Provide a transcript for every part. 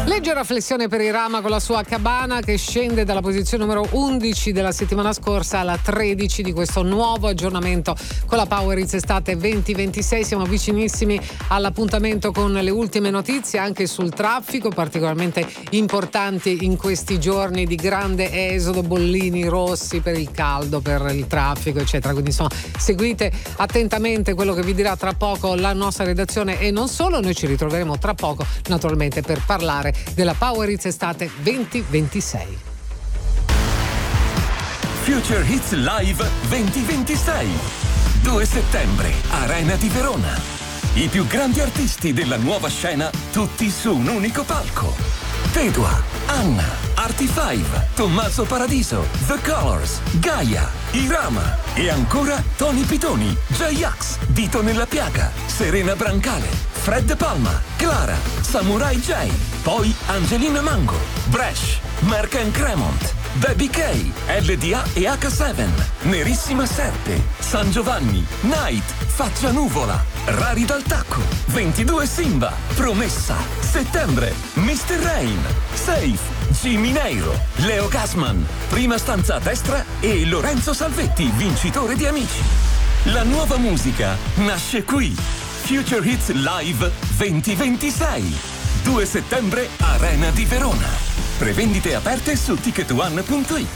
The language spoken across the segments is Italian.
Leggera flessione per il Rama con la sua Cabana, che scende dalla posizione numero 11 della settimana scorsa alla 13 di questo nuovo aggiornamento con la Power Hits Estate 2026. Siamo vicinissimi all'appuntamento con le ultime notizie anche sul traffico, particolarmente importanti in questi giorni di grande esodo, bollini rossi per il caldo, per il traffico eccetera. Quindi insomma seguite attentamente quello che vi dirà tra poco la nostra redazione e non solo. Noi ci ritroveremo tra poco naturalmente per parlare della Power Hits Estate 2026. Future Hits Live 2026. 2 settembre, Arena di Verona. I più grandi artisti della nuova scena, tutti su un unico palco. Tedua, Anna, Artie5, Tommaso Paradiso, The Colors, Gaia, Irama e ancora Tony Pitoni, J-Ax, Dito nella Piaga, Serena Brancale, Fred Palma, Clara, Samurai J, poi Angelina Mango, Bresh, Mark and Cremont, Baby K, LDA e H7, Nerissima Serpe, San Giovanni, Night, Faccia Nuvola, Rari dal Tacco, 22 Simba, Promessa, Settembre, Mr. Rain, Safe, Jimmy Neiro, Leo Gasman, Prima stanza a destra e Lorenzo Salvetti, vincitore di Amici. La nuova musica nasce qui. Future Hits Live 2026. 2 settembre, Arena di Verona. Prevendite aperte su ticketone.it.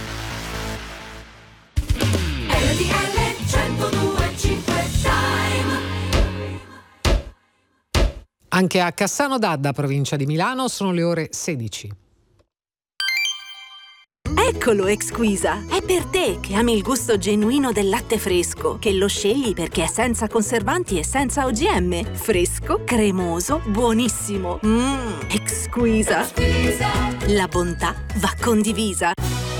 Anche a Cassano d'Adda, provincia di Milano, sono le ore 16. Eccolo Exquisa, è per te che ami il gusto genuino del latte fresco, che lo scegli perché è senza conservanti e senza OGM. Fresco, cremoso, buonissimo. Exquisa. La bontà va condivisa.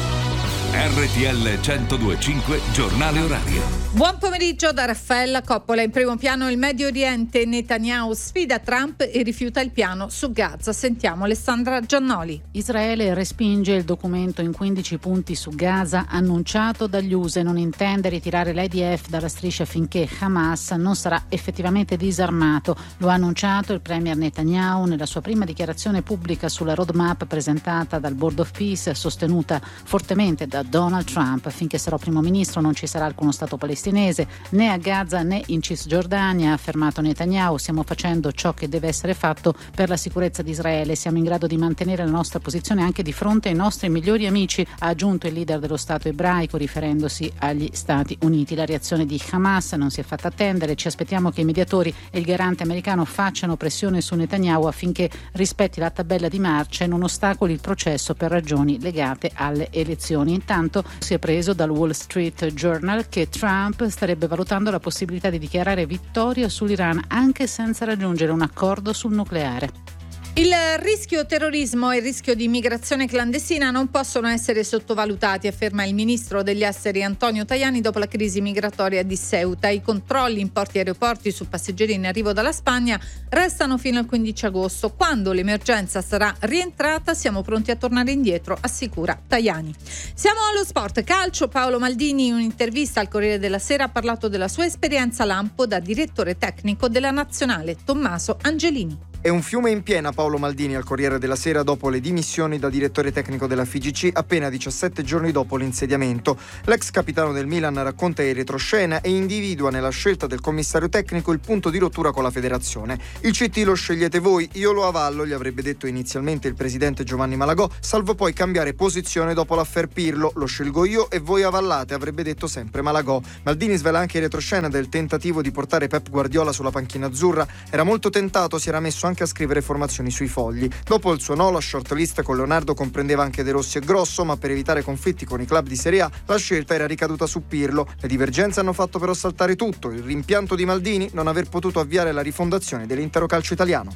RTL 102.5 Giornale Orario. Buon pomeriggio da Raffaella Coppola. In primo piano il Medio Oriente. Netanyahu sfida Trump e rifiuta il piano su Gaza. Sentiamo Alessandra Giannoli. Israele respinge il documento in 15 punti su Gaza annunciato dagli USA e non intende ritirare l'IDF dalla striscia finché Hamas non sarà effettivamente disarmato. Lo ha annunciato il premier Netanyahu nella sua prima dichiarazione pubblica sulla roadmap presentata dal Board of Peace, sostenuta fortemente da Donald Trump. Finché sarò primo ministro non ci sarà alcuno stato palestinese né a Gaza né in Cisgiordania, ha affermato Netanyahu. Stiamo facendo ciò che deve essere fatto per la sicurezza di Israele, siamo in grado di mantenere la nostra posizione anche di fronte ai nostri migliori amici, ha aggiunto il leader dello Stato ebraico riferendosi agli Stati Uniti. La reazione di Hamas non si è fatta attendere, ci aspettiamo che i mediatori e il garante americano facciano pressione su Netanyahu affinché rispetti la tabella di marcia e non ostacoli il processo per ragioni legate alle elezioni. Intanto si è preso dal Wall Street Journal che Trump starebbe valutando la possibilità di dichiarare vittoria sull'Iran anche senza raggiungere un accordo sul nucleare. Il rischio terrorismo e il rischio di immigrazione clandestina non possono essere sottovalutati, afferma il ministro degli esteri Antonio Tajani dopo la crisi migratoria di Ceuta. I controlli in porti e aeroporti su passeggeri in arrivo dalla Spagna restano fino al 15 agosto. Quando l'emergenza sarà rientrata siamo pronti a tornare indietro, assicura Tajani. Siamo allo sport calcio. Paolo Maldini, in un'intervista al Corriere della Sera, ha parlato della sua esperienza lampo da direttore tecnico della nazionale. Tommaso Angelini. È un fiume in piena Paolo Maldini al Corriere della Sera dopo le dimissioni da direttore tecnico della FIGC appena 17 giorni dopo l'insediamento. L'ex capitano del Milan racconta in retroscena e individua nella scelta del commissario tecnico il punto di rottura con la federazione. Il CT lo scegliete voi, io lo avallo, gli avrebbe detto inizialmente il presidente Giovanni Malagò, salvo poi cambiare posizione dopo l'affair Pirlo. Lo scelgo io e voi avallate, avrebbe detto sempre Malagò. Maldini svela anche in retroscena del tentativo di portare Pep Guardiola sulla panchina azzurra. Era molto tentato, si era messo anche a scrivere formazioni sui fogli. Dopo il suo no, la shortlist con Leonardo comprendeva anche De Rossi e Grosso, ma per evitare conflitti con i club di Serie A la scelta era ricaduta su Pirlo. Le divergenze hanno fatto però saltare tutto: il rimpianto di Maldini non aver potuto avviare la rifondazione dell'intero calcio italiano.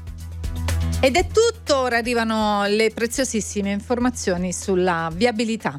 Ed è tutto, ora arrivano le preziosissime informazioni sulla viabilità.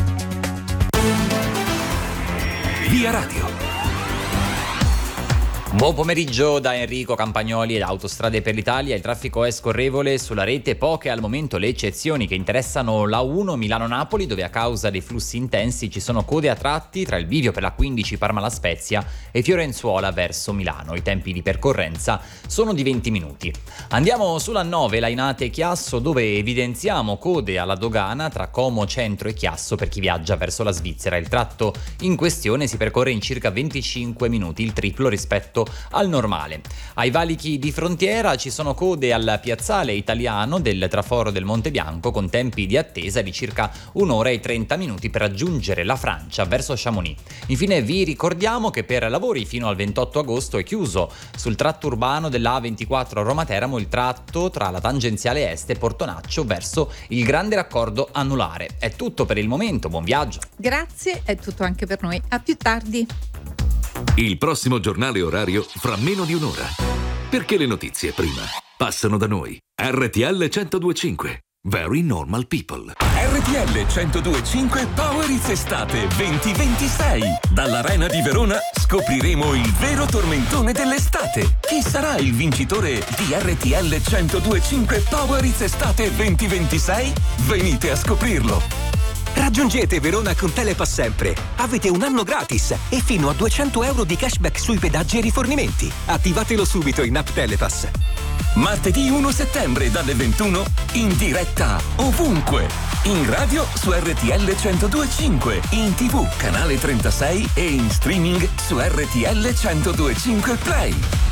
Via Radio. Buon pomeriggio da Enrico Campagnoli ed Autostrade per l'Italia. Il traffico è scorrevole sulla rete, poche al momento le eccezioni che interessano la 1 Milano-Napoli, dove a causa dei flussi intensi ci sono code a tratti tra il bivio per la 15 Parma-La Spezia e Fiorenzuola verso Milano. I tempi di percorrenza sono di 20 minuti. Andiamo sulla 9 Lainate-Chiasso, dove evidenziamo code alla dogana tra Como Centro e Chiasso per chi viaggia verso la Svizzera. Il tratto in questione si percorre in circa 25 minuti, il triplo rispetto al normale. Ai valichi di frontiera ci sono code al piazzale italiano del traforo del Monte Bianco con tempi di attesa di circa 1 ora e 30 minuti per raggiungere la Francia verso Chamonix. Infine vi ricordiamo che per lavori fino al 28 agosto è chiuso sul tratto urbano della A24 Roma-Teramo il tratto tra la tangenziale est e Portonaccio verso il grande raccordo anulare. È tutto per il momento, buon viaggio. Grazie, è tutto anche per noi. A più tardi. Il prossimo giornale orario fra meno di un'ora. Perché le notizie prima passano da noi. RTL 102.5. Very Normal People. RTL 102.5 Power It's Estate 2026. Dall'Arena di Verona scopriremo il vero tormentone dell'estate. Chi sarà il vincitore di RTL 102.5 Power It's Estate 2026? Venite a scoprirlo. Raggiungete Verona con Telepass Sempre. Avete un anno gratis e fino a 200 euro di cashback sui pedaggi e rifornimenti. Attivatelo subito in app Telepass. Martedì 1 settembre dalle 21 in diretta ovunque. In radio su RTL 102.5, in TV canale 36 e in streaming su RTL 102.5 Play.